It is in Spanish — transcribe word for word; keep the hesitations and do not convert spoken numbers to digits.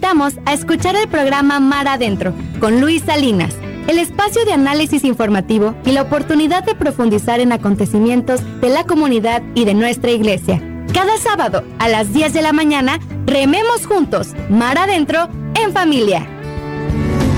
invitamos a escuchar el programa Mar Adentro con Luis Salinas, el espacio de análisis informativo y la oportunidad de profundizar en acontecimientos de la comunidad y de nuestra iglesia. Cada sábado a las diez de la mañana, rememos juntos, Mar Adentro, en familia.